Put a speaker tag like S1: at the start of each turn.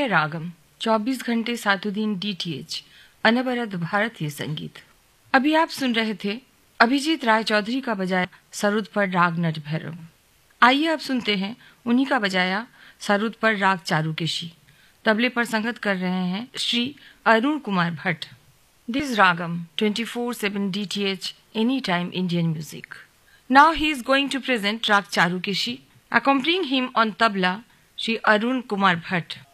S1: है रागम, 24 घंटे सातों दिन DTH, अनवरत भारतीय संगीत। अभी आप सुन रहे थे अभिजीत राय चौधरी का बजाया सरुद पर राग नट भैरव। आइए अब सुनते हैं उन्हीं का बजाया सरुद पर राग चारुकेशी। तबले पर संगत कर रहे हैं Shri Arun Kumar Bhatt. This ragam 24/7 DTH, anytime Indian music. Now he is going to present Rag Charukeshi. Accompanying him on tabla, Shri Arun Kumar Bhatt.